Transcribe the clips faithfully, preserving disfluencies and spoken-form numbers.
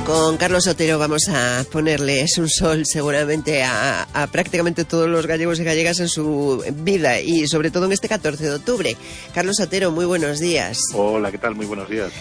Con Carlos Otero vamos a ponerles un sol seguramente a, a prácticamente todos los gallegos y gallegas en su vida y sobre todo en este catorce de octubre. Carlos Otero, muy buenos días. Hola, ¿qué tal? Muy buenos días.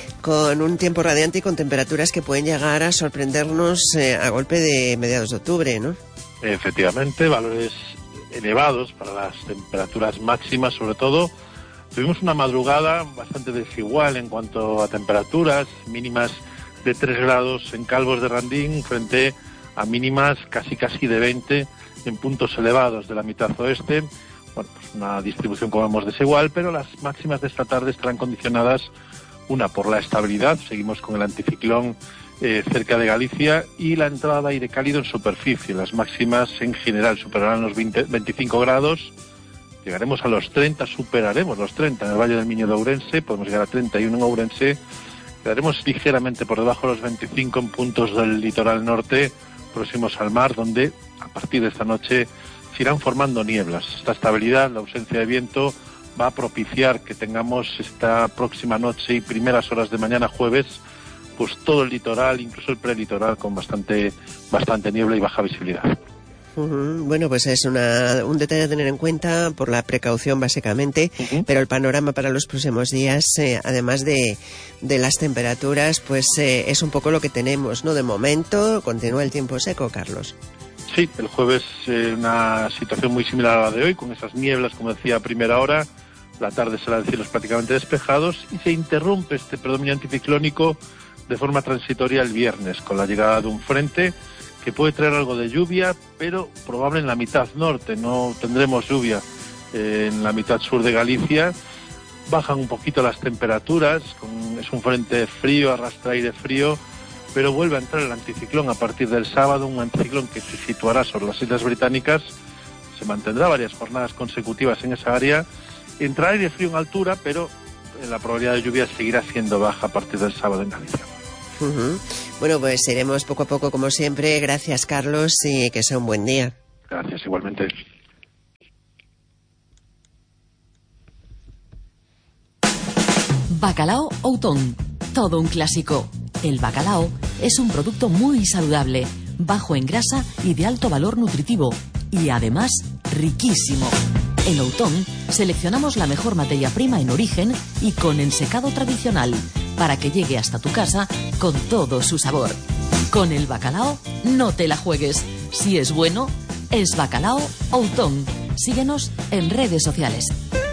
Con un tiempo radiante y con temperaturas que pueden llegar a sorprendernos eh, a golpe de mediados de octubre, ¿no? Efectivamente, valores elevados para las temperaturas máximas, sobre todo. Tuvimos una madrugada bastante desigual en cuanto a temperaturas, mínimas de tres grados en Calvos de Randín frente a mínimas casi casi de veinte en puntos elevados de la mitad oeste. Bueno, pues una distribución, como vemos, desigual, pero las máximas de esta tarde estarán condicionadas, una, por la estabilidad, seguimos con el anticiclón eh, cerca de Galicia, y la entrada de aire cálido en superficie. Las máximas en general superarán los veinte, veinticinco grados, llegaremos a los treinta, superaremos los treinta en el Valle del Miño de Ourense, podemos llegar a treinta y uno en Ourense. Quedaremos ligeramente por debajo de los veinticinco en puntos del litoral norte, próximos al mar, donde a partir de esta noche se irán formando nieblas. Esta estabilidad, la ausencia de viento, va a propiciar que tengamos esta próxima noche y primeras horas de mañana jueves, pues todo el litoral, incluso el prelitoral, con bastante, bastante niebla y baja visibilidad. Uh-huh. Bueno, pues es una, un detalle a tener en cuenta por la precaución básicamente, uh-huh. Pero el panorama para los próximos días, eh, además de, de las temperaturas, pues eh, es un poco lo que tenemos, ¿no? De momento continúa el tiempo seco, Carlos. Sí, el jueves eh, una situación muy similar a la de hoy, con esas nieblas, como decía, a primera hora. La tarde será de cielos prácticamente despejados y se interrumpe este predominio anticiclónico de forma transitoria el viernes, con la llegada de un frente que puede traer algo de lluvia, pero probable en la mitad norte. No tendremos lluvia eh, en la mitad sur de Galicia. Bajan un poquito las temperaturas, con, es un frente frío, arrastra aire frío, pero vuelve a entrar el anticiclón a partir del sábado, un anticiclón que se situará sobre las Islas Británicas, se mantendrá varias jornadas consecutivas en esa área, entrará aire frío en altura, pero la probabilidad de lluvia seguirá siendo baja a partir del sábado en Galicia. Uh-huh. Bueno, pues iremos poco a poco como siempre. Gracias, Carlos, y que sea un buen día. Gracias, igualmente. Bacalao Outón, todo un clásico. El bacalao es un producto muy saludable, bajo en grasa y de alto valor nutritivo, y además riquísimo. En Outón seleccionamos la mejor materia prima en origen y con ensecado tradicional, para que llegue hasta tu casa con todo su sabor. Con el bacalao no te la juegues. Si es bueno, es Bacalao Outón. Síguenos en redes sociales.